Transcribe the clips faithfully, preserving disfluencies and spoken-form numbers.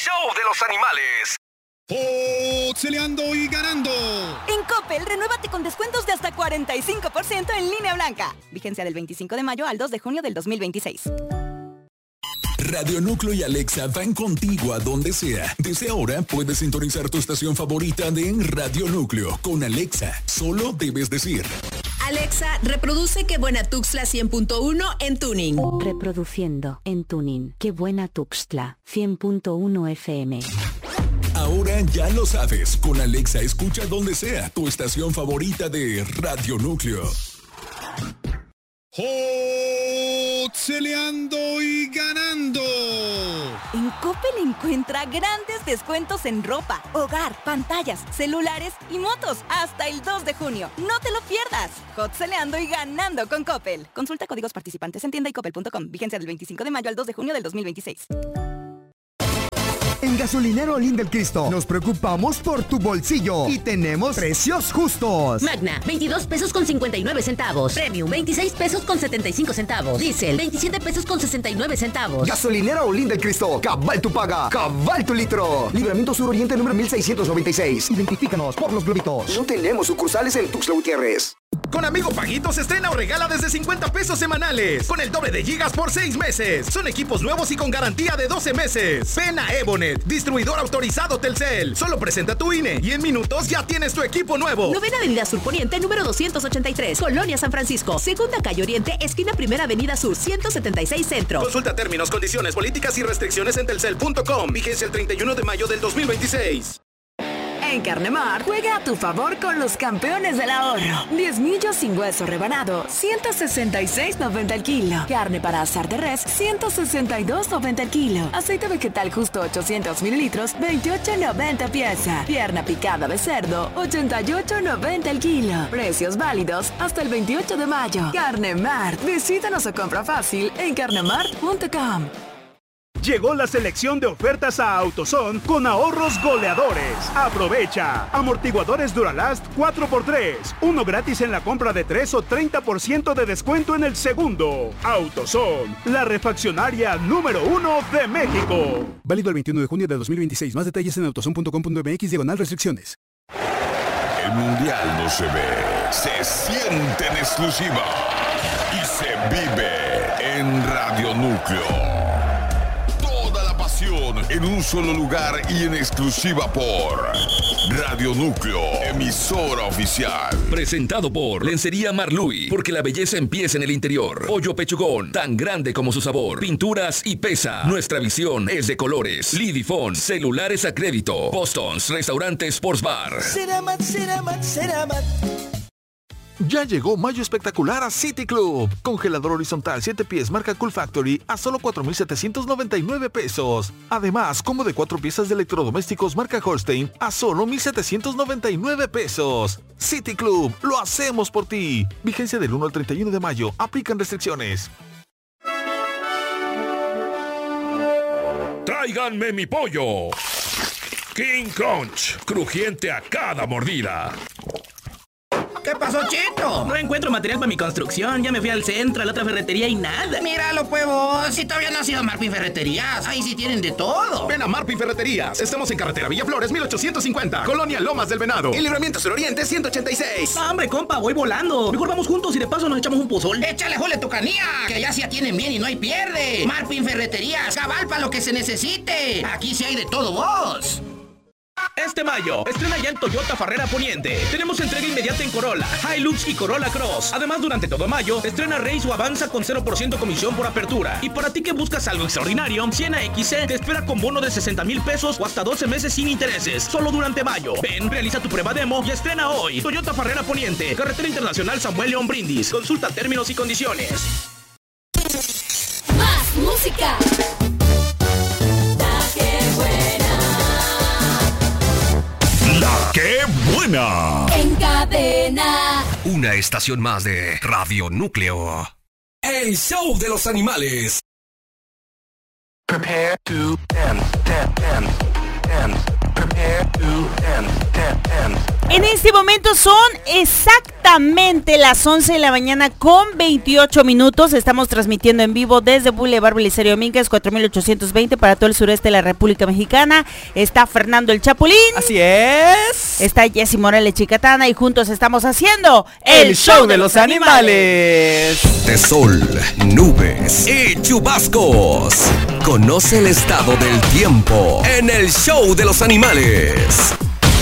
show de los animales. ¡Foxeleando y ganando! En Coppel, renuévate con descuentos de hasta cuarenta y cinco por ciento en línea blanca. Vigencia del veinticinco de mayo al dos de junio del dos mil veintiséis. Radio Núcleo y Alexa van contigo a donde sea. Desde ahora puedes sintonizar tu estación favorita de Radio Núcleo. Con Alexa, solo debes decir: Alexa, reproduce Qué Buena Tuxtla cien punto uno en Tuning. Reproduciendo en Tuning Qué Buena Tuxtla cien punto uno F M. Ahora ya lo sabes, con Alexa escucha donde sea tu estación favorita de Radio Núcleo. ¡Foxeleando y ganando! En Coppel encuentra grandes descuentos en ropa, hogar, pantallas, celulares y motos hasta el dos de junio. ¡No te lo pierdas! Foxeleando y ganando con Coppel. Consulta códigos participantes en tienda y coppel punto com. Vigencia del veinticinco de mayo al dos de junio del dos mil veintiséis. En Gasolinero Olín del Cristo nos preocupamos por tu bolsillo y tenemos precios justos. Magna, veintidós pesos con cincuenta y nueve centavos. Premium, veintiséis pesos con setenta y cinco centavos. Diesel, veintisiete pesos con sesenta y nueve centavos. Gasolinero Olín del Cristo, cabal tu paga, cabal tu litro. Libramiento Sur Oriente número mil seiscientos noventa y seis. Identifícanos por los globitos. No tenemos sucursales en Tuxtla Gutiérrez. Con Amigo Paguito se estrena o regala desde cincuenta pesos semanales. Con el doble de gigas por seis meses. Son equipos nuevos y con garantía de doce meses. Ven a Ebonet, distribuidor autorizado Telcel. Solo presenta tu I N E y en minutos ya tienes tu equipo nuevo. Novena Avenida Sur Poniente, número doscientos ochenta y tres. Colonia San Francisco. Segunda Calle Oriente, esquina Primera Avenida Sur, ciento setenta y seis Centro. Consulta términos, condiciones, políticas y restricciones en telcel punto com. Vigencia el treinta y uno de mayo del dos mil veintiséis. En Carnemar, juega a tu favor con los campeones del ahorro. diez millos sin hueso rebanado, ciento sesenta y seis noventa el kilo. Carne para asar de res, ciento sesenta y dos noventa el kilo. Aceite vegetal justo ochocientos mililitros, veintiocho noventa pieza. Pierna picada de cerdo, ochenta y ocho noventa el kilo. Precios válidos hasta el veintiocho de mayo. Carnemar, visítanos o compra fácil en carnemart punto com. Llegó la selección de ofertas a AutoZone con ahorros goleadores. Aprovecha. Amortiguadores Duralast cuatro por tres. Uno gratis en la compra de tres o treinta por ciento de descuento en el segundo. AutoZone, la refaccionaria número uno de México. Válido el veintiuno de junio de dos mil veintiséis. Más detalles en autozone punto com punto m x diagonal restricciones. El mundial no se ve, se siente en exclusiva y se vive en Radio Núcleo. En un solo lugar y en exclusiva por Radio Núcleo, emisora oficial. Presentado por Lencería Marluy, porque la belleza empieza en el interior. Pollo Pechugón, tan grande como su sabor. Pinturas y pesa. Nuestra visión es de colores. Lidifón, celulares a crédito. Boston's, restaurante Sports Bar. Ceramat, Ceramat, Ceramat. Ya llegó Mayo Espectacular a City Club. Congelador horizontal siete pies marca Cool Factory a solo cuatro mil setecientos noventa y nueve pesos. Además, combo de cuatro piezas de electrodomésticos marca Holstein a solo mil setecientos noventa y nueve pesos. City Club, lo hacemos por ti. Vigencia del uno al treinta y uno de mayo. Aplican restricciones. Tráiganme mi pollo. King Crunch, crujiente a cada mordida. ¿Qué pasó, Cheto? No encuentro material para mi construcción. Ya me fui al centro, a la otra ferretería y nada. Míralo, puevo. Si todavía no has ido a Marpin Ferreterías. Ahí sí tienen de todo. Ven a Marpin Ferreterías. Estamos en carretera Villaflores, mil ochocientos cincuenta. Colonia Lomas del Venado. En Libramiento Sur Oriente, ciento ochenta y seis. No, hombre, compa, voy volando. Mejor vamos juntos y de paso nos echamos un pozol. Échale jole tu canía, que allá sí atienden bien y no hay pierde. Marpin Ferreterías. Cabal para lo que se necesite. Aquí sí hay de todo, vos. Este mayo, estrena ya en Toyota Farrera Poniente. Tenemos entrega inmediata en Corolla, Hilux y Corolla Cross. Además, durante todo mayo, estrena Race o Avanza con cero por ciento comisión por apertura. Y para ti que buscas algo extraordinario, Siena X C te espera con bono de sesenta mil pesos o hasta doce meses sin intereses. Solo durante mayo. Ven, realiza tu prueba demo y estrena hoy. Toyota Farrera Poniente, Carretera Internacional Samuel León Brindis. Consulta términos y condiciones. Más música. ¡La qué buena! En cadena. Una estación más de Radio Núcleo. El show de los animales. Prepare to dance, dance, dance. En este momento son exactamente las once de la mañana con veintiocho minutos. Estamos transmitiendo en vivo desde Boulevard Belisario Domínguez cuatro mil ochocientos veinte para todo el sureste de la República Mexicana. Está Fernando el Chapulín. Así es. Está Jessy Morales Chicatana y juntos estamos haciendo el, el show de los animales. De sol, nubes y chubascos. Conoce el estado del tiempo en el show de los animales.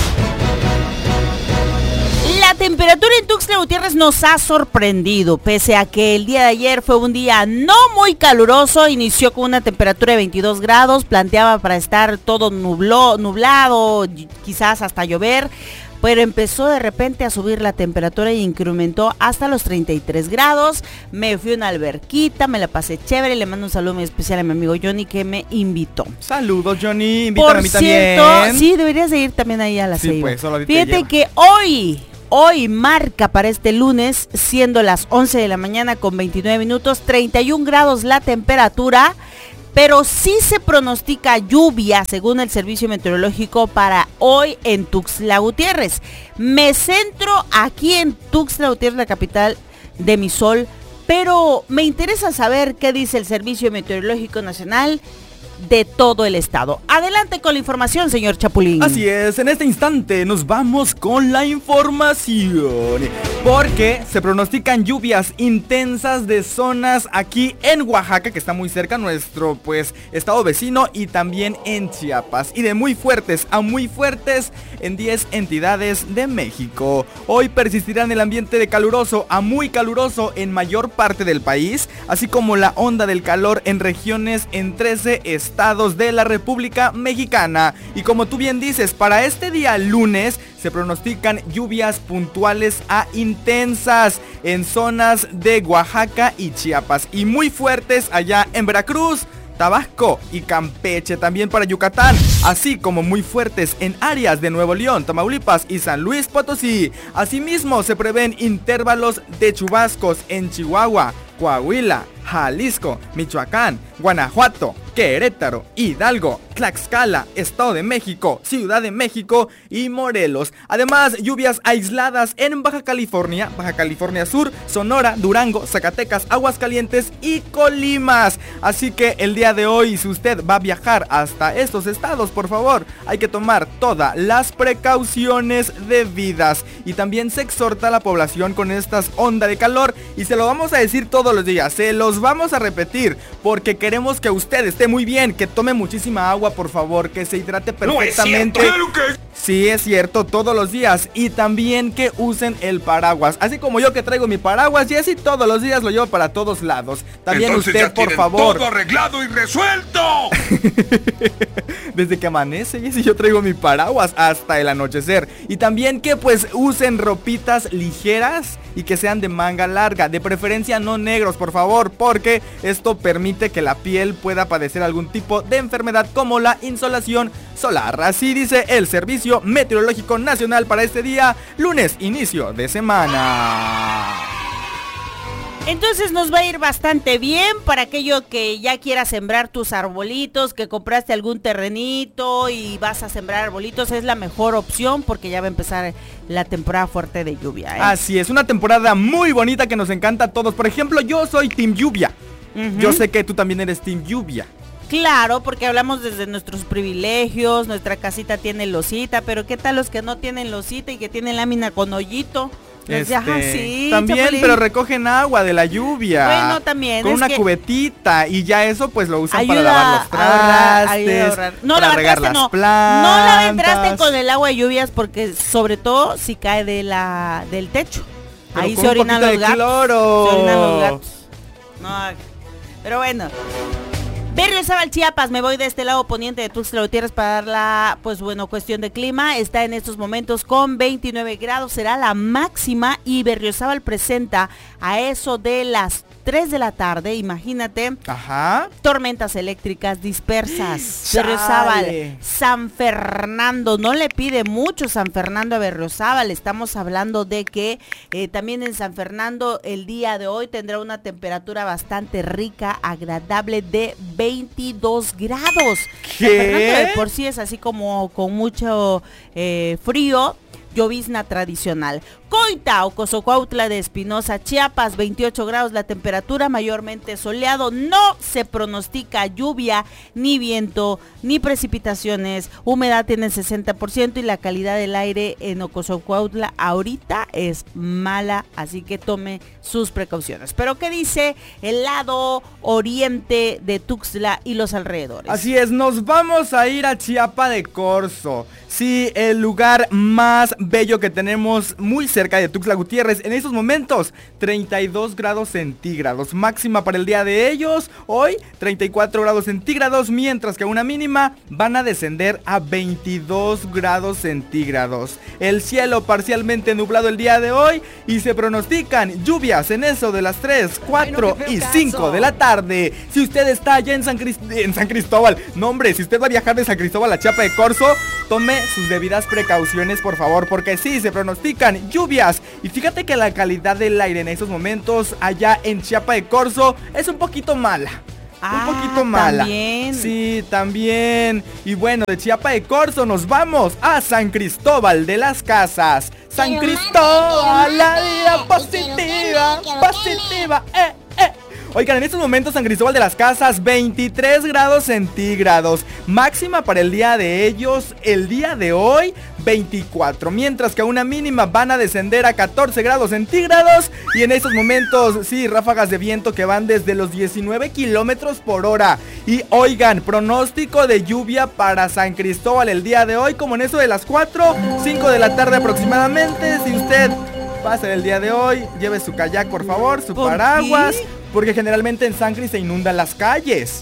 La temperatura en Tuxtla Gutiérrez nos ha sorprendido, pese a que el día de ayer fue un día no muy caluroso, inició con una temperatura de veintidós grados, planteaba para estar todo nubló, nublado, quizás hasta llover, pero empezó de repente a subir la temperatura y incrementó hasta los treinta y tres grados. Me fui a una alberquita, me la pasé chévere, le mando un saludo muy especial a mi amigo Johnny que me invitó. Saludos Johnny, invítame Por a mí cierto, también. Sí, deberías de ir también ahí a la sí, seis. Pues, solo Fíjate que hoy... Hoy marca para este lunes, siendo las once de la mañana con veintinueve minutos, treinta y un grados la temperatura, pero sí se pronostica lluvia según el Servicio Meteorológico para hoy en Tuxtla Gutiérrez. Me centro aquí en Tuxtla Gutiérrez, la capital de mi sol, pero me interesa saber qué dice el Servicio Meteorológico Nacional de todo el estado. Adelante con la información, señor Chapulín. Así es, en este instante nos vamos con la información, porque se pronostican lluvias intensas de zonas aquí en Oaxaca, que está muy cerca, nuestro pues estado vecino, y también en Chiapas, y de muy fuertes a muy fuertes en diez entidades de México. Hoy persistirán el ambiente de caluroso a muy caluroso en mayor parte del país, así como la onda del calor en regiones en trece estados estados de la República Mexicana. Y como tú bien dices, para este día lunes se pronostican lluvias puntuales a intensas en zonas de Oaxaca y Chiapas, y muy fuertes allá en Veracruz, Tabasco y Campeche, también para Yucatán, así como muy fuertes en áreas de Nuevo León, Tamaulipas y San Luis Potosí. Asimismo se prevén intervalos de chubascos en Chihuahua, Coahuila, Jalisco, Michoacán, Guanajuato, Querétaro, Hidalgo, Tlaxcala, Estado de México, Ciudad de México y Morelos. Además, lluvias aisladas en Baja California, Baja California Sur, Sonora, Durango, Zacatecas, Aguascalientes y Colimas. Así que el día de hoy, si usted va a viajar hasta estos estados, por favor, hay que tomar todas las precauciones debidas. Y también se exhorta a la población con estas ondas de calor, y se lo vamos a decir todos los días, se los vamos a repetir, porque queremos que usted esté muy bien, que tome muchísima agua, por favor, que se hidrate perfectamente. No es cierto, claro que... Sí, es cierto, todos los días, y también que usen el paraguas, así como yo que traigo mi paraguas, y así todos los días lo llevo para todos lados. También entonces usted, ya por favor, todo arreglado y resuelto. Desde que amanece, y si yo traigo mi paraguas hasta el anochecer. Y también que pues usen ropitas ligeras y que sean de manga larga, de preferencia no negros, por favor, porque esto permite que la piel pueda padecer algún tipo de enfermedad como la insolación solar. Así dice el Servicio Meteorológico Nacional para este día, lunes, inicio de semana. Entonces nos va a ir bastante bien para aquello que ya quieras sembrar tus arbolitos, que compraste algún terrenito y vas a sembrar arbolitos, es la mejor opción porque ya va a empezar la temporada fuerte de lluvia, ¿eh? Así es, una temporada muy bonita que nos encanta a todos. Por ejemplo, yo soy Team Lluvia. Uh-huh. Yo sé que tú también eres Team Lluvia. Claro, porque hablamos desde nuestros privilegios, nuestra casita tiene losita, pero ¿qué tal los que no tienen losita y que tienen lámina con hoyito? Este, Ajá, sí, también, Chapulín. Pero recogen agua de la lluvia. Bueno, también. Con es una que cubetita, y ya eso pues lo usan ayuda para lavar los trastes, ayuda a ahorrar. No, para lavar regar traste, las no. plantas. No laven traste con el agua de lluvias porque sobre todo si cae de la del techo. Pero ahí con se un orinan poquito los de gatos. cloro. Se orinan los gatos. No, pero bueno. Berriozábal, Chiapas, me voy de este lado poniente de Tuxtla Gutiérrez para dar la, pues bueno, cuestión de clima. Está en estos momentos con veintinueve grados, será la máxima, y Berriozábal presenta a eso de las tres de la tarde, imagínate. Ajá. Tormentas eléctricas dispersas. Chale. Berriozábal, San Fernando, no le pide mucho San Fernando a Berriozábal. Estamos hablando de que eh, también en San Fernando el día de hoy tendrá una temperatura bastante rica, agradable de veintidós grados. ¿Qué? San Fernando de por sí es así como con mucho eh, frío. Llovizna tradicional. Coita o Cozocuautla de Espinosa, Chiapas, veintiocho grados la temperatura, mayormente soleado. No se pronostica lluvia, ni viento, ni precipitaciones. Humedad tiene el sesenta por ciento y la calidad del aire en Ocosocuautla ahorita es mala, así que tome sus precauciones. Pero ¿qué dice el lado oriente de Tuxtla y los alrededores? Así es, nos vamos a ir a Chiapa de Corzo. Sí, el lugar más bello que tenemos muy cerca de Tuxtla Gutiérrez. En estos momentos, treinta y dos grados centígrados. Máxima para el día de ellos, hoy, treinta y cuatro grados centígrados. Mientras que a una mínima van a descender a veintidós grados centígrados. El cielo parcialmente nublado el día de hoy. Y se pronostican lluvias en eso de las tres, cuatro y cinco de la tarde. Si usted está allá en San, Crist- en San Cristóbal, no hombre, si usted va a viajar de San Cristóbal a Chiapa de Corzo, tome sus debidas precauciones, por favor, porque sí, se pronostican lluvias. Y fíjate que la calidad del aire en estos momentos allá en Chiapa de Corzo es un poquito mala. Ah, un poquito mala. También. Sí, también. Y bueno, de Chiapa de Corzo nos vamos a San Cristóbal de las Casas. San Cristóbal, la vida positiva, positiva, eh, eh. Oigan, en estos momentos San Cristóbal de las Casas, veintitrés grados centígrados. Máxima para el día de ellos, el día de hoy, veinticuatro. Mientras que a una mínima van a descender a catorce grados centígrados. Y en estos momentos, sí, ráfagas de viento que van desde los diecinueve kilómetros por hora. Y oigan, pronóstico de lluvia para San Cristóbal el día de hoy, como en eso de las cuatro, cinco de la tarde aproximadamente. Si usted pasa el día de hoy, lleve su kayak, por favor, su paraguas. ¿Qué? Porque generalmente en San Cris se inundan las calles.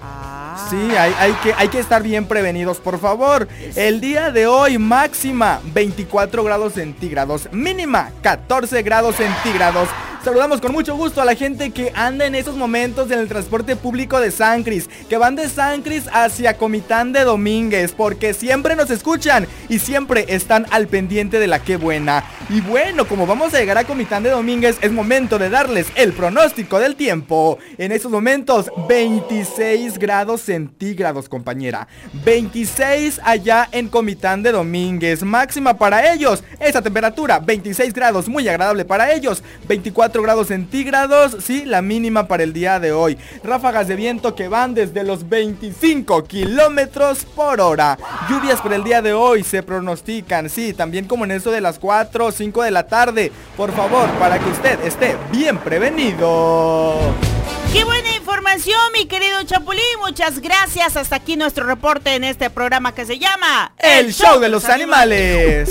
Ah. Sí, hay, hay, que, hay que estar bien prevenidos, por favor. El día de hoy máxima veinticuatro grados centígrados, mínima catorce grados centígrados. Saludamos con mucho gusto a la gente que anda en esos momentos en el transporte público de San Cris, que van de San Cris hacia Comitán de Domínguez, porque siempre nos escuchan y siempre están al pendiente de la Qué Buena. Y bueno, como vamos a llegar a Comitán de Domínguez, es momento de darles el pronóstico del tiempo. En estos momentos, veintiséis grados centígrados, compañera. veintiséis allá en Comitán de Domínguez. Máxima para ellos, esa temperatura, veintiséis grados, muy agradable para ellos. veinticuatro grados centígrados, sí, la mínima para el día de hoy. Ráfagas de viento que van desde los veinticinco kilómetros por hora. Lluvias para el día de hoy se pronostican, sí, también como en eso de las cuatro o cinco de la tarde. Por favor, para que usted esté bien prevenido. ¡Qué buena información, mi querido Chapulín! Muchas gracias. Hasta aquí nuestro reporte en este programa que se llama El Show de los Animales.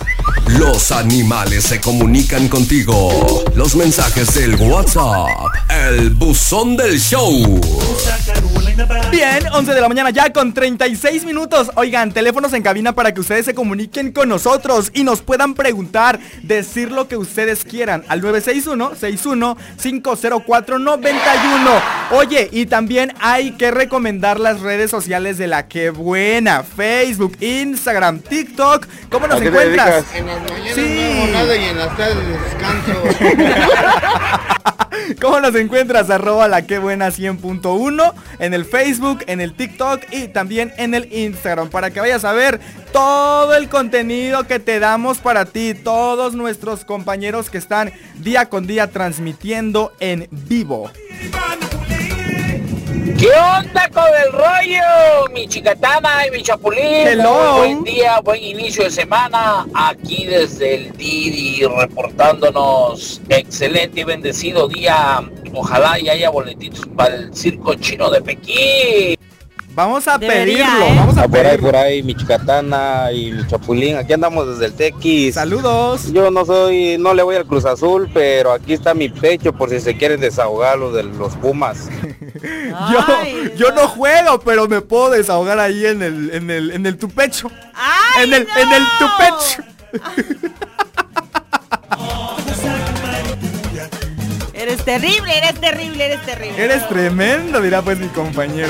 Los animales se comunican contigo. Los mensajes del WhatsApp. El buzón del show. Bien, once de la mañana ya con treinta y seis minutos. Oigan, teléfonos en cabina para que ustedes se comuniquen con nosotros y nos puedan preguntar, decir lo que ustedes quieran al nueve seis uno, seis uno cinco cero cuatro, nueve uno. Oye, y también hay que recomendar las redes sociales de la Qué Buena: Facebook, Instagram, TikTok. ¿Cómo nos encuentras? En las mañanas sí. No hago nada y en las tardes descanso. ¿Cómo nos encuentras? Arroba la Qué Buena cien punto uno en el Facebook, en el TikTok y también en el Instagram, para que vayas a ver todo el contenido que te damos para ti. Todos nuestros compañeros que están día con día transmitiendo en vivo. ¿Qué onda con el rollo? Mi chicatana y mi chapulín. Hello. Muy buen día, buen inicio de semana. Aquí desde el Didi reportándonos. Excelente y bendecido día. Ojalá y haya boletitos para el circo chino de Pekín. Vamos a Debería, pedirlo, ¿eh? vamos a, a por ahí, pedirlo. por ahí, mi chicatana y mi chapulín. Aquí andamos desde el Tequis. Saludos. Yo no soy, no le voy al Cruz Azul, pero aquí está mi pecho por si se quieren desahogar los de los Pumas. Yo, yo no juego, pero me puedo desahogar ahí en el, en el, en el tu pecho. ¡Ay, en el, no! en el tu pecho. Eres terrible, eres terrible, eres terrible. Eres tremendo, dirá pues mi compañero.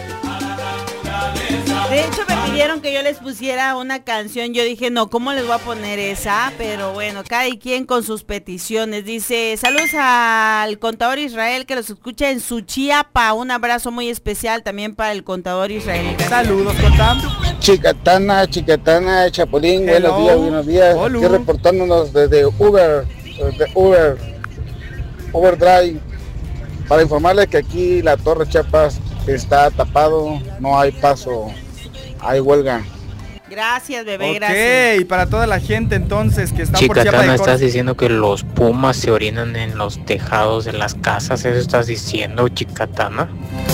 De hecho me pidieron que yo les pusiera una canción. Yo dije, no, ¿cómo les voy a poner esa? Pero bueno, cada quien con sus peticiones. Dice, saludos al contador Israel que los escucha en su Chiapa. Un abrazo muy especial también para el contador Israel. Saludos, Cotam. Chicatana, Chicatana, Chapulín, Hello. buenos días, buenos días. Hola. Aquí reportándonos desde Uber, desde Uber, Uber Drive, para informarles que aquí la Torre Chiapas está tapado, no hay paso, hay huelga. Gracias, bebé, okay, gracias. Ok, y para toda la gente entonces que está Chicatana, por Chiapa de Corzo. ¿estás diciendo que los pumas se orinan en los tejados de las casas? ¿Eso estás diciendo, Chicatana?